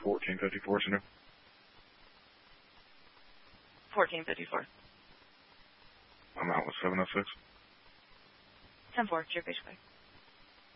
1454, Sanu. 1454. I'm out with 706. 10-4, cheer, basically.